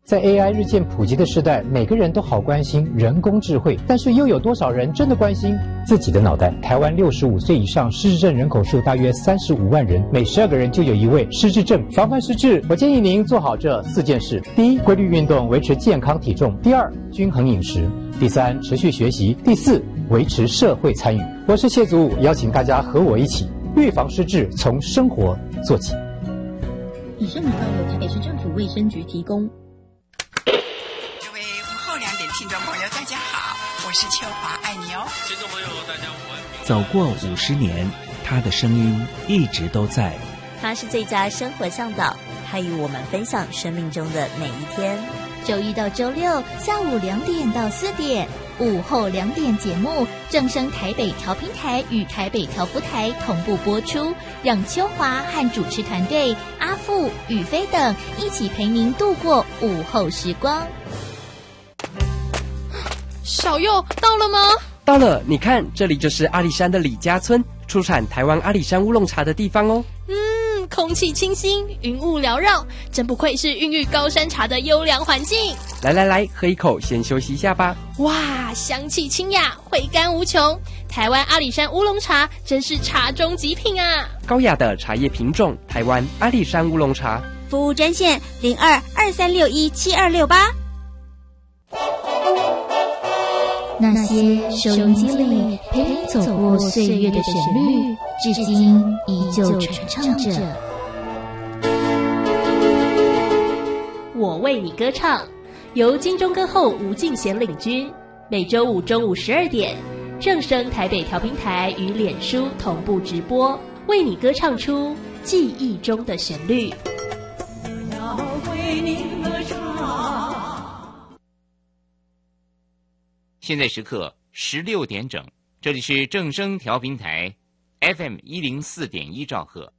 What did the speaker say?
在 AI 日渐普及的时代，每个人都好关心人工智慧，但是又有多少人真的关心自己的脑袋？台湾65岁以上失智症人口数大约35万人，每12个人就有一位失智症。防范失智，我建议您做好这4件事：第一，规律运动，维持健康体重；第二，均衡饮食；第三，持续学习；第四，维持社会参与。我是谢祖武，邀请大家和我一起预防失智，从生活做起。 以上广告由台北市政府卫生局提供。 各位午后2点听众朋友，大家好，我是秋华，爱你哦。 听众朋友，大家午安。 走过50年，他的声音一直都在。 他是最佳生活向导，他与我们分享生命中的每一天。 周一到周六下午2点到4点，午后2点节目正声台北调频台与台北调布台同步播出，让秋华和主持团队阿富、宇飞等一起陪您度过午后时光。 小佑到了吗？ 到了，你看，这里就是阿里山的李家村，出产台湾阿里山乌龙茶的地方哦。 空气清新，云雾缭绕，真不愧是孕育高山茶的优良环境。 来，喝一口，先休息一下吧。 哇，香气清雅，回甘无穷。台湾阿里山乌龙茶真是茶中极品啊！ 高雅的茶叶品种，台湾阿里山乌龙茶。 服务专线02-2361-7268。 那些收音机里陪你走过岁月的旋律，至今依旧传唱着。 我为你歌唱，由金钟歌后吴敬贤领军，每周5中午12点，正声台北调频台与脸书同步直播，为你歌唱出记忆中的旋律。 要为你歌唱。 现在时刻16点整，这里是正声调频台 FM104.1兆赫。